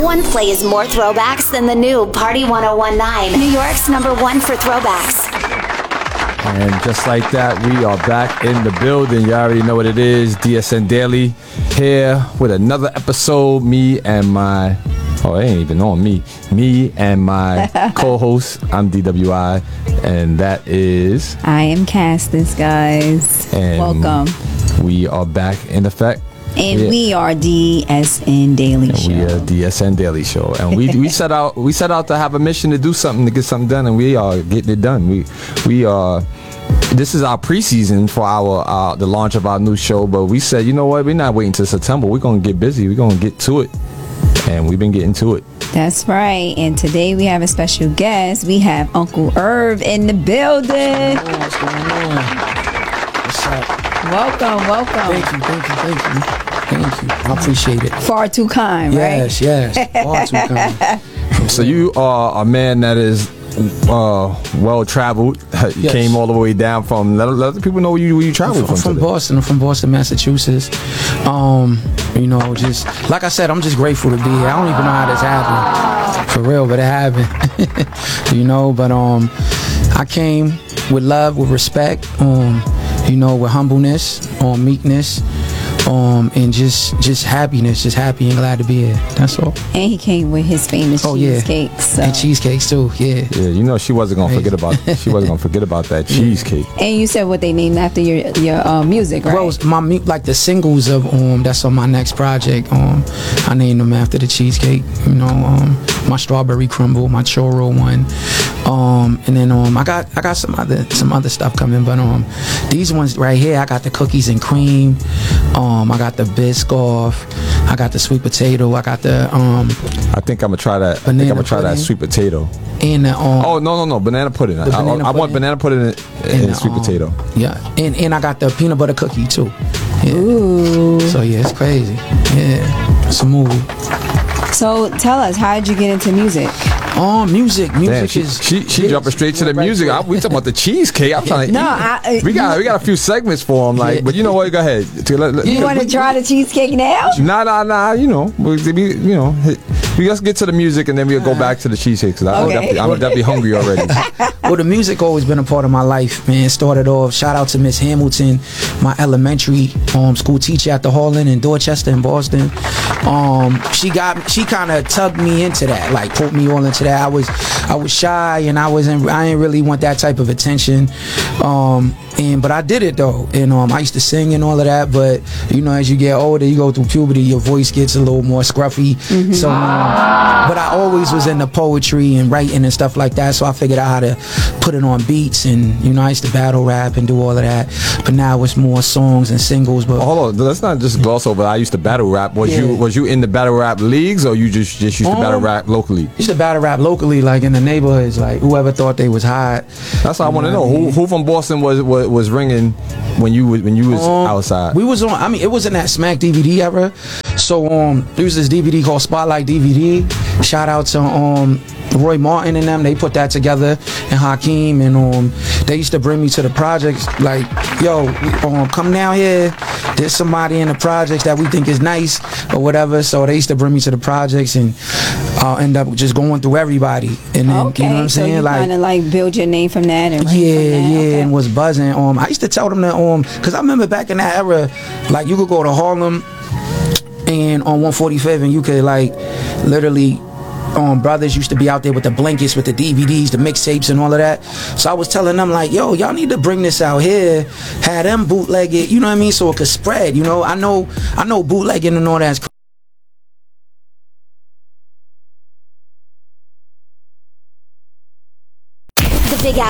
one plays more throwbacks than the new Party 1019, New York's #1 for throwbacks. And just like that, we are back in the building. You already know what it is. DSN Daily here with another episode. Me and my... Oh, it ain't even on me. Me and my co-host. I'm DWI. And that is... I am Castis, guys. And welcome. We are back in effect. And we are DSN Daily Show. We are DSN Daily Show. And we set out to have a mission to do something, to get something done, and we are getting it done. We are... This is our preseason for our the launch of our new show, but we said, you know what, we're not waiting till September. We're going to get busy. We're going to get to it. And we've been getting to it. That's right. And today we have a special guest. We have Uncle Irv in the building. What's going on? What's up? Welcome. Thank you. I appreciate it. Far too kind, right? Yes. Far too kind. So you are a man that is well traveled. You Yes. came all the way down from. Let the people know where you traveled from. From Boston. I'm from Boston, Massachusetts. You know, just like I said, I'm just grateful to be here. I don't even know how this happened, for real, but it happened. You know, but I came with love, with respect, you know, with humbleness, meekness, and just happiness, just happy and glad to be here. That's all. And he came with his famous cheesecakes. So. And cheesecakes too, yeah. Yeah, you know she wasn't gonna forget about that cheesecake. And you said what they named after your music, right? Well, like the singles of that's on my next project. I named them after the cheesecake. You know, my strawberry crumble, my churro one, and then I got some other stuff coming, but these ones right here, I got the cookies and cream. I got the Biscoff. I got the sweet potato. I got the I think I'm gonna try that. I think I'm gonna try that sweet potato. And the oh no, banana pudding. I want banana pudding and sweet potato. Yeah, and I got the peanut butter cookie too. Yeah. Ooh. So yeah, it's crazy. Yeah, smooth. So tell us, how did you get into music? Music Damn, is... She jumping straight to the music. We talking about the cheesecake. I'm trying to eat. We got a few segments for him, like, but you know what? Go ahead. You want to try the cheesecake now? Nah. You know, we just get to the music and then we'll go back to the cheesecake. Cause I'm definitely hungry already. Well, the music always been a part of my life, man. Started off. Shout out to Miss Hamilton, my elementary school teacher at the Harlan in Dorchester in Boston. She kind of tugged me into that, like put me all into that. I was shy and I didn't really want that type of attention. But I did it though, and I used to sing and all of that. But you know, as you get older, you go through puberty, your voice gets a little more scruffy. Mm-hmm. So, but I always was into poetry and writing and stuff like that. So I figured out how to put it on beats, and you know, I used to battle rap and do all of that. But now it's more songs and singles. But hold on, let's not just gloss over. I used to battle rap. Was you in the battle rap leagues, or you just used to battle rap locally? Used to battle rap locally, like in the neighborhoods, like whoever thought they was hot. That's what I want to know. Who from Boston was ringing when you was outside? We was on. I mean, it was in that Smack DVD era. So there was this DVD called Spotlight DVD. Shout out to Roy Martin and them. They put that together, and Hakeem, and they used to bring me to the projects. Like, yo, come down here. There's somebody in the projects that we think is nice or whatever. So they used to bring me to the projects, and I'll end up just going through everybody. And then, you know what I'm saying? So you kind of like build your name from that, and and was buzzing. I used to tell them that because I remember back in that era, like you could go to Harlem and on 145th, and you could like literally. Brothers used to be out there with the blankets, with the DVDs, the mixtapes, and all of that. So I was telling them like, yo, y'all need to bring this out here, have them bootleg it, you know what I mean, so it could spread. You know, I know bootlegging and all that's. The Big